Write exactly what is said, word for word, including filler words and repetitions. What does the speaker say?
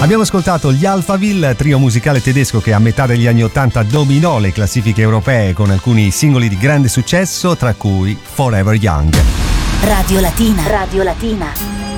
Abbiamo ascoltato gli Alphaville, trio musicale tedesco che a metà degli anni ottanta dominò le classifiche europee con alcuni singoli di grande successo, tra cui Forever Young. Radio Latina. Radio Latina.